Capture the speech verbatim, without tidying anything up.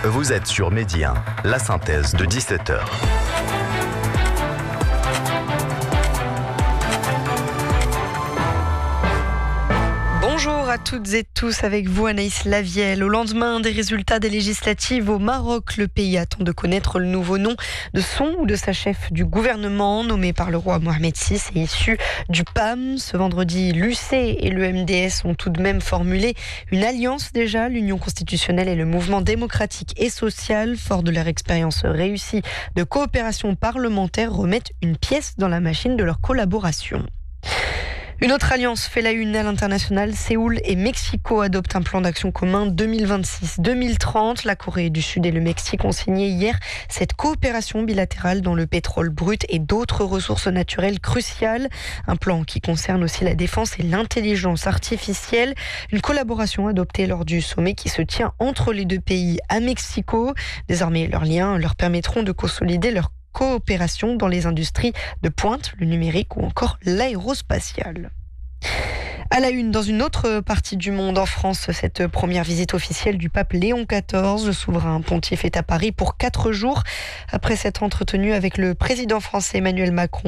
Vous êtes sur Midi un, la synthèse de dix-sept heures. Bonjour à toutes et tous, avec vous Anaïs Lavielle. Au lendemain des résultats des législatives au Maroc, le pays attend de connaître le nouveau nom de son ou de sa chef du gouvernement, nommé par le roi Mohamed six et issu du P A M. Ce vendredi, l'U C et le M D S ont tout de même formulé une alliance déjà. L'Union constitutionnelle et le mouvement démocratique et social, fort de leur expérience réussie de coopération parlementaire, remettent une pièce dans la machine de leur collaboration. Une autre alliance fait la une à l'international. Séoul et Mexico adoptent un plan d'action commun deux mille vingt-six deux mille trente. La Corée du Sud et le Mexique ont signé hier cette coopération bilatérale dans le pétrole brut et d'autres ressources naturelles cruciales. Un plan qui concerne aussi la défense et l'intelligence artificielle. Une collaboration adoptée lors du sommet qui se tient entre les deux pays à Mexico. Désormais, leurs liens leur permettront de consolider leur coopération dans les industries de pointe, le numérique ou encore l'aérospatial. À la une, dans une autre partie du monde, en France, cette première visite officielle du pape Léon quatorze. Le souverain pontife est à Paris pour quatre jours. Après s'être entretenu avec le président français Emmanuel Macron,